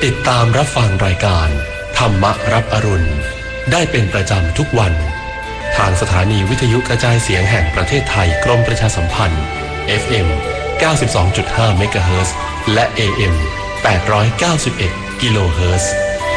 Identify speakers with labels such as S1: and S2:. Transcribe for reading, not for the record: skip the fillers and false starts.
S1: ติดตามรับฟังรายการธรรมรับอรุณได้เป็นประจำทุกวันทางสถานีวิทยุกระจายเสียงแห่งประเทศไทยกรมประชาสัมพันธ์ FM 92.5 เมกะเฮิรตซ์และ AM 891 กิโลเฮิรตซ์